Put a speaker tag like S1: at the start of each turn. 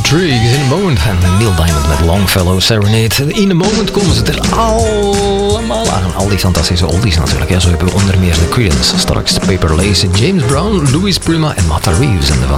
S1: Intrigues in a Moment en Neil Diamond met Longfellow Serenade. In a Moment komen ze er allemaal aan. Al die fantastische oldies natuurlijk. Ja, zo hebben we onder meer The Creedence, straks Paper Lace, James Brown, Louis Prima en Martha Reeves. En